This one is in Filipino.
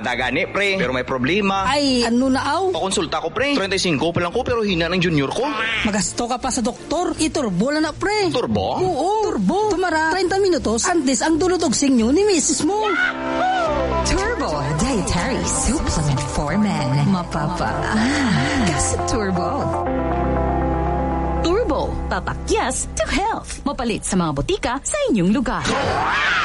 bata gani, pre. Pero may problema. Ay, ano na aw? Pakonsulta ko, pre. 35 pa lang ko pero hina ng junior ko. Magasto ka pa sa doktor. Iturbo na pre. Turbo? Oo, turbo. Tumara 30 minutos antes ang dulutog sinyo ni misis mo. Turbo Dietary Supplement for Men. Mapapa Turbo. Turbo, papakyas to health. Mapalit sa mga botika sa inyong lugar.